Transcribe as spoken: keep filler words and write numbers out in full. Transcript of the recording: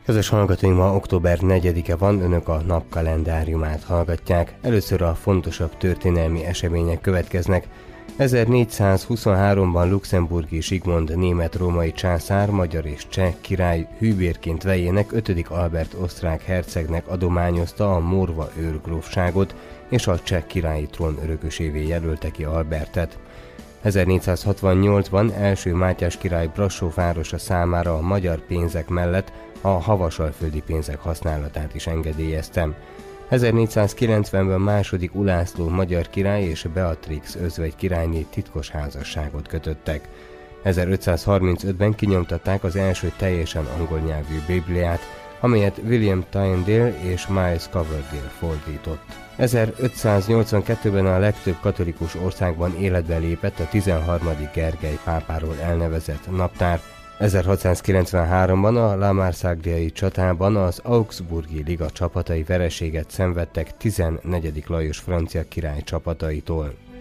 Kedves hallgatóink, ma október negyedike van, önök a napkalendáriumát hallgatják. Először a fontosabb történelmi események következnek. ezernégyszázhuszonháromban luxemburgi Zsigmond német-római császár, magyar és cseh király hűbérként vejének ötödik Albert osztrák hercegnek adományozta a Morva őrgrófságot, és a cseh királyi trón örökösévé jelölte ki Albertet. ezernégyszázhatvannyolcban első Mátyás király Brassó városa számára a magyar pénzek mellett a havasalföldi pénzek használatát is engedélyezte. ezernégyszázkilencvenben második Ulászló magyar király és Beatrix özvegy királyné titkos házasságot kötöttek. ezerötszázharmincötben kinyomtatták az első teljesen angol nyelvű Bibliát, amelyet William Tyndale és Miles Coverdale fordított. ezerötszáznyolcvankettőben a legtöbb katolikus országban életbe lépett a tizenharmadik Gergely pápáról elnevezett naptár. ezerhatszázkilencvenháromban a La Marsagliai csatában az Augsburgi Liga csapatai vereséget szenvedtek tizennegyedik Lajos francia király csapataitól.